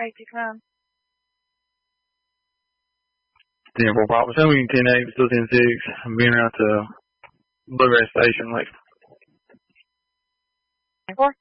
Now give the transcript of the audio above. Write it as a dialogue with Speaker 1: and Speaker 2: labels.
Speaker 1: 869.
Speaker 2: 10-4 Papa, show me 10-8, still 10-6. I'm being out to Bluegrass Station, like.
Speaker 1: 4.